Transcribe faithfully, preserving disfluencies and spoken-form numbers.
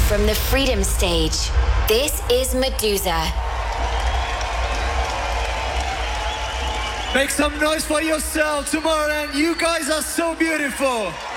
from the Freedom Stage, this is Medusa. Make some noise for yourself, Tomorrowland. You guys are so beautiful.